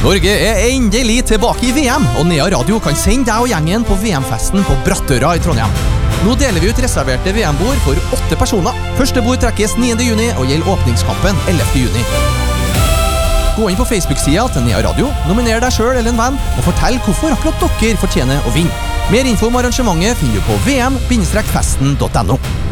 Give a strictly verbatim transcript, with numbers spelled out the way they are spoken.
Norge er endelig tilbake i V M, og Nea Radio kan sende deg og gjengen på V M-festen på Brattøra i Trondheim. Nå deler vi ut reserverte V M-bord for åtte personer. Første bord trekkes niende juni og gjelder åpningskampen ellevte juni. Gå inn på Facebook-sida til Nea Radio, nominer deg selv eller en venn, og fortell hvorfor akkurat dere fortjener å vinne. Mer info om arrangementet finner du på v m bindestrek festen punktum no.